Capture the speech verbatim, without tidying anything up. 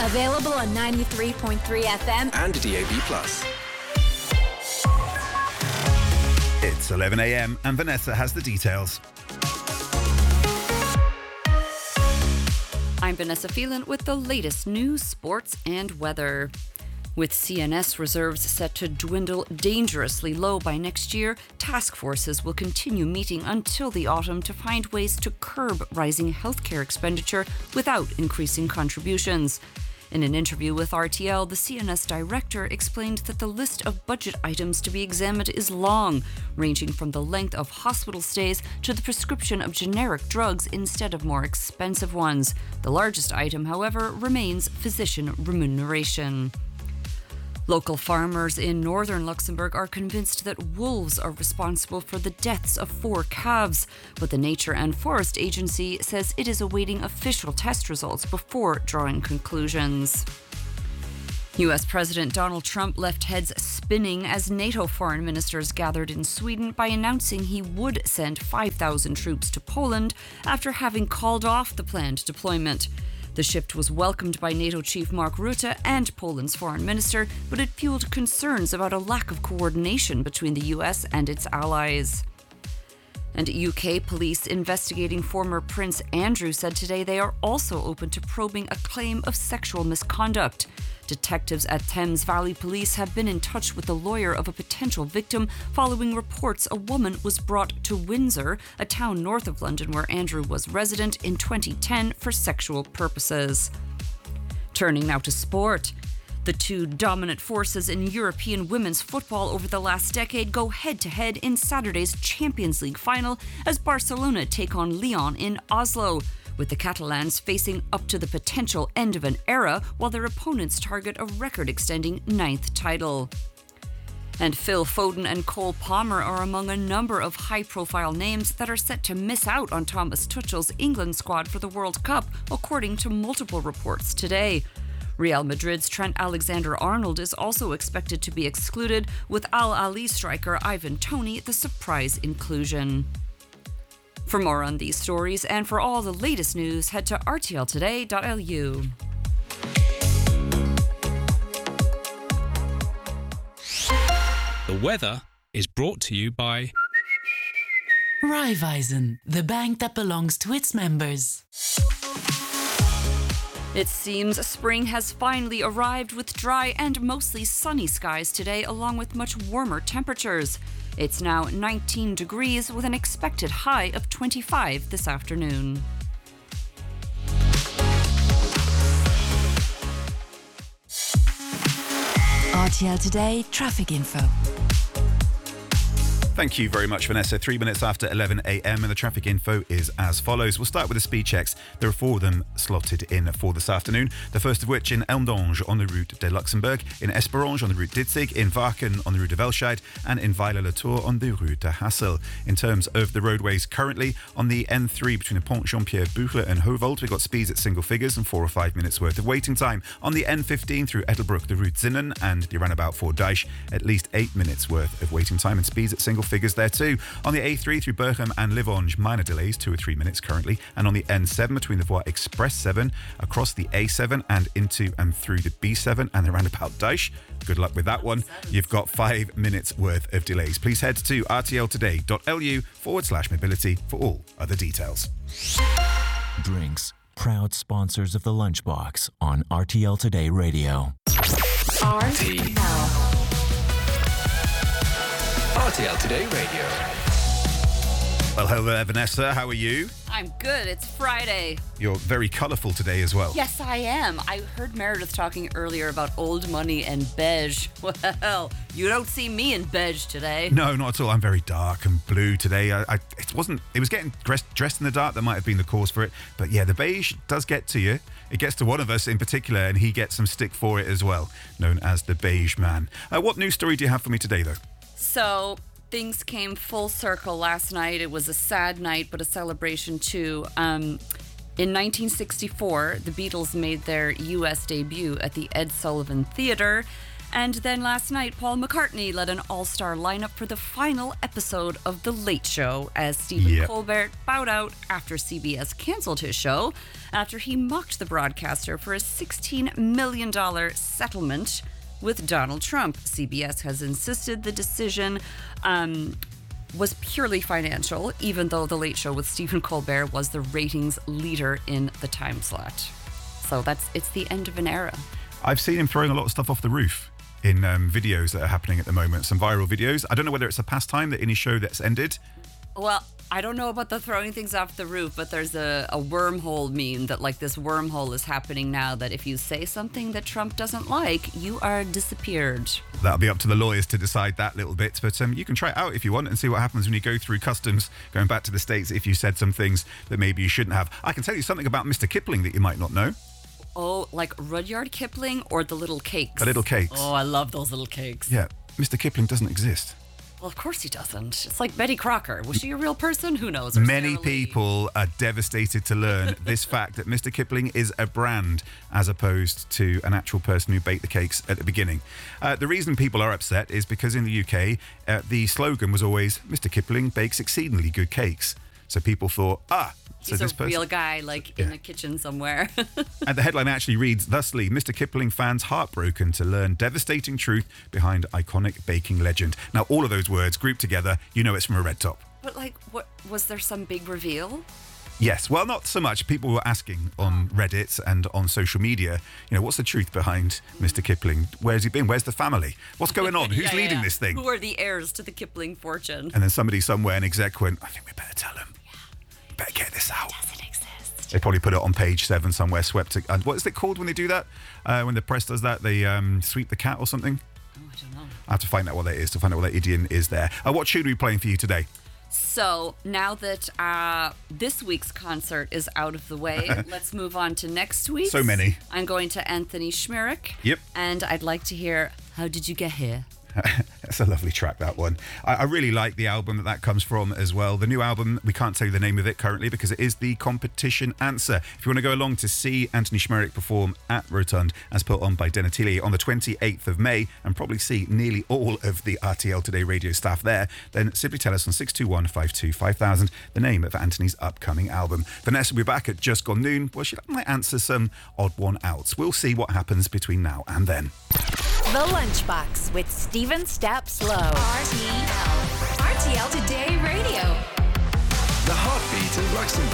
Available on ninety-three point three F M and D A B plus. It's eleven a m and Vanessa has the details. I'm Vanessa Phelan with the latest news, sports and weather. With C N S reserves set to dwindle dangerously low by next year, task forces will continue meeting until the autumn to find ways to curb rising healthcare expenditure without increasing contributions. In an interview with R T L, the C N S director explained that the list of budget items to be examined is long, ranging from the length of hospital stays to the prescription of generic drugs instead of more expensive ones. The largest item, however, remains physician remuneration. Local farmers in northern Luxembourg are convinced that wolves are responsible for the deaths of four calves, but the Nature and Forest Agency says it is awaiting official test results before drawing conclusions. U S President Donald Trump left heads spinning as NATO foreign ministers gathered in Sweden by announcing he would send five thousand troops to Poland after having called off the planned deployment. The shift was welcomed by NATO chief Mark Rutte and Poland's foreign minister, but it fueled concerns about a lack of coordination between the U S and its allies. And U K police investigating former Prince Andrew said today they are also open to probing a claim of sexual misconduct. Detectives at Thames Valley Police have been in touch with the lawyer of a potential victim following reports a woman was brought to Windsor, a town north of London where Andrew was resident, in twenty ten for sexual purposes. Turning now to sport. The two dominant forces in European women's football over the last decade go head-to-head in Saturday's Champions League final as Barcelona take on Lyon in Oslo, with the Catalans facing up to the potential end of an era while their opponents target a record-extending ninth title. And Phil Foden and Cole Palmer are among a number of high-profile names that are set to miss out on Thomas Tuchel's England squad for the World Cup, according to multiple reports today. Real Madrid's Trent Alexander-Arnold is also expected to be excluded, with Al Ahly striker Ivan Toney the surprise inclusion. For more on these stories and for all the latest news, head to r t l today dot l u. The weather is brought to you by Raiffeisen, the bank that belongs to its members. It seems spring has finally arrived with dry and mostly sunny skies today, along with much warmer temperatures. It's now nineteen degrees with an expected high of twenty-five this afternoon. R T L Today traffic info. Thank you very much, Vanessa. Three minutes after eleven a m and the traffic info is as follows. We'll start with the speed checks. There are four of them slotted in for this afternoon. The first of which in Elmdange on the route de Luxembourg, in Esperange on the route d'Itzig, in Varken on the route de Velscheid, and in Weiler-le-Tour on the route de Hassel. In terms of the roadways currently, on the N three between the Pont Jean-Pierre Buchler and Hovold, we've got speeds at single figures and four or five minutes worth of waiting time. On the N fifteen through Edelbrook, the route Zinnen, and the roundabout for Deich, at least eight minutes worth of waiting time and speeds at single figures there too. On the A three through Berchem and Livange, minor delays, two or three minutes currently. And on the N seven between the Voie Express seven, across the A seven and into and through the B seven and the roundabout Deich. Good luck with that one. You've got five minutes worth of delays. Please head to r t l today dot l u forward slash mobility for all other details. Drinks, proud sponsors of the Lunchbox on R T L Today Radio. R T L. R T L Today Radio. Well, hello there, Vanessa. How are you? I'm good. It's Friday. You're very colourful today as well. Yes, I am. I heard Meredith talking earlier about old money and beige. Well, you don't see me in beige today. No, not at all. I'm very dark and blue today. I, I it wasn't. It was getting dressed, dressed in the dark that might have been the cause for it. But yeah, the beige does get to you. It gets to one of us in particular, and he gets some stick for it as well, known as the beige man. Uh, what news story do you have for me today, though? So things came full circle last night. It was a sad night, but a celebration too. Um, in nineteen sixty-four, the Beatles made their U S debut at the Ed Sullivan Theatre. And then last night, Paul McCartney led an all-star lineup for the final episode of The Late Show as Stephen Yep. Colbert bowed out after C B S canceled his show after he mocked the broadcaster for a sixteen million dollars settlement with Donald Trump. C B S has insisted the decision um, was purely financial, even though The Late Show with Stephen Colbert was the ratings leader in the time slot. So that's it's the end of an era. I've seen him throwing a lot of stuff off the roof in um, videos that are happening at the moment, some viral videos. I don't know whether it's a pastime that in his show that's ended. Well, I don't know about the throwing things off the roof, but there's a, a wormhole meme that like this wormhole is happening now that if you say something that Trump doesn't like, you are disappeared. That'll be up to the lawyers to decide that little bit, but um, you can try it out if you want and see what happens when you go through customs going back to the States if you said some things that maybe you shouldn't have. I can tell you something about Mister Kipling that you might not know. Oh, like Rudyard Kipling or the little cakes? The little cakes. Oh, I love those little cakes. Yeah, Mister Kipling doesn't exist. Well, of course he doesn't. It's like Betty Crocker. Was she a real person? Who knows? Or Many Sarah Lee. people are devastated to learn this fact that Mister Kipling is a brand as opposed to an actual person who baked the cakes at the beginning. Uh, the reason people are upset is because in the U K, uh, the slogan was always, Mister Kipling bakes exceedingly good cakes. So people thought, ah, so He's this a person... real guy, like in Yeah. a kitchen somewhere. And the headline actually reads, thusly, Mister Kipling fans heartbroken to learn devastating truth behind iconic baking legend. Now, all of those words grouped together, you know it's from a red top. But like, what was there some big reveal? Yes, well, not so much. People were asking on Reddit and on social media, you know, what's the truth behind Mister Kipling? Where's he been? Where's the family? What's going on? Who's Yeah, leading yeah. this thing? Who are the heirs to the Kipling fortune? And then somebody somewhere, an exec went, I think we better tell him. Better get this out. Doesn't exist. They probably put it on page seven somewhere, swept it. And what is it called when they do that? Uh, when the press does that, they um, sweep the cat or something? Oh, I don't know. I have to find out what that is, to find out what that idiom is there. Uh, what tune are we playing for you today? So now that uh, this week's concert is out of the way, let's move on to next week. So many. I'm going to Anthony Schmierek. Yep. And I'd like to hear, how did you get here? That's a lovely track, that one. I, I really like the album that that comes from as well. The new album, we can't tell you the name of it currently because it is the Competition Answer. If you want to go along to see Anthony Schmierek perform at Rotund, as put on by Denatili on the twenty-eighth of May, and probably see nearly all of the R T L Today radio staff there, then simply tell us on six two one, five two five thousand the name of Anthony's upcoming album. Vanessa will be back at just gone noon, where she might answer some odd one outs. We'll see what happens between now and then. The Lunchbox with Steven Steps Low. R T L. R T L Today Radio. The heartbeat of Luxembourg.